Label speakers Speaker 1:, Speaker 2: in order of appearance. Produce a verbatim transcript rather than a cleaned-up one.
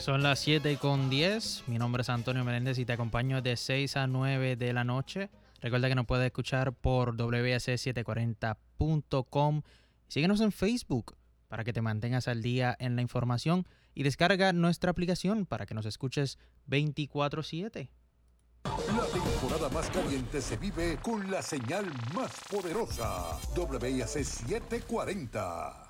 Speaker 1: Son las siete con diez. Mi nombre es Antonio Meléndez y te acompaño de seis a nueve de la noche. Recuerda que nos puedes escuchar por doble u a c setecientos cuarenta punto com. Síguenos en Facebook para que te mantengas al día en la información y descarga nuestra aplicación para que nos escuches veinticuatro siete.
Speaker 2: La temporada más caliente se vive con la señal más poderosa. doble u a c setecientos cuarenta.